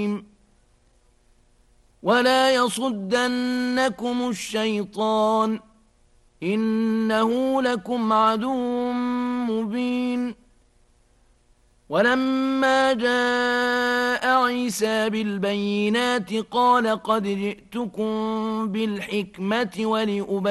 ولا يصدنكم الشيطان إنه لكم عدو مبين. ولما جاء عيسى بالبينات قال قد جئتكم بالحكمة ولأبين